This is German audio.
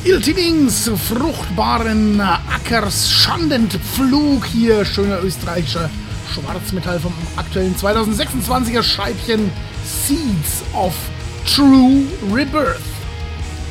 Iltidings, fruchtbaren Ackers, Schandentpflug hier, schöner österreichischer Schwarzmetall vom aktuellen 2026er Scheibchen Seeds of True Rebirth.